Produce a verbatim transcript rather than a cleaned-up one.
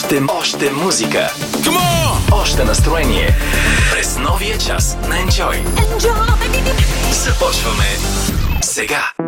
Още, още музика. Come on! Още настроение. През новия час на Enjoy. Enjoy! Започваме сега.